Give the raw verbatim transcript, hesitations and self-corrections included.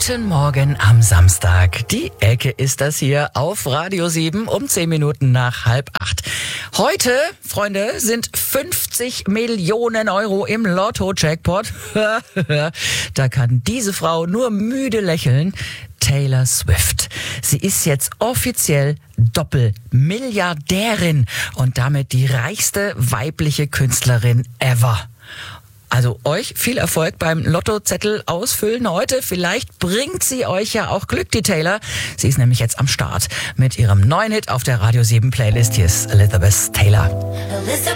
Guten Morgen am Samstag. Die Ecke ist das hier auf Radio sieben um zehn Minuten nach halb acht. Heute, Freunde, sind fünfzig Millionen Euro im Lotto-Jackpot. Da kann diese Frau nur müde lächeln. Taylor Swift. Sie ist jetzt offiziell Doppelmilliardärin und damit die reichste weibliche Künstlerin ever. Also euch viel Erfolg beim Lottozettel ausfüllen heute. Vielleicht bringt sie euch ja auch Glück, die Taylor. Sie ist nämlich jetzt am Start mit ihrem neuen Hit auf der Radio sieben Playlist. Hier ist Elizabeth Taylor. Elizabeth